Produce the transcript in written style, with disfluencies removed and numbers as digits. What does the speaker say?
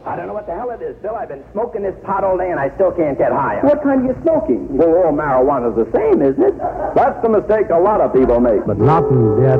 I don't know what the hell it is, Bill. I've been smoking this pot all day, and I still can't get high. What kind are you smoking? Well, all marijuana's the same, isn't it? That's the mistake a lot of people make. But nothing yet.